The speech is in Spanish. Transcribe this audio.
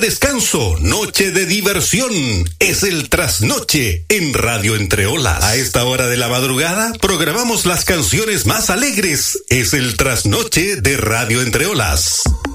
Descanso, noche de diversión, es el trasnoche en Radio Entre Olas. A esta hora de la madrugada programamos las canciones más alegres, es el trasnoche de Radio Entre Olas.